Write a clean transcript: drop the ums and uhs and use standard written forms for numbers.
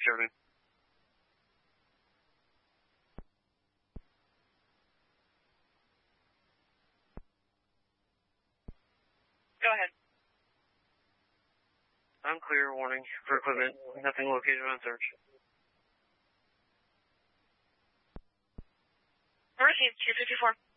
Jordan. Go ahead. I'm clear, warning, for equipment. Nothing located on search. Received 254.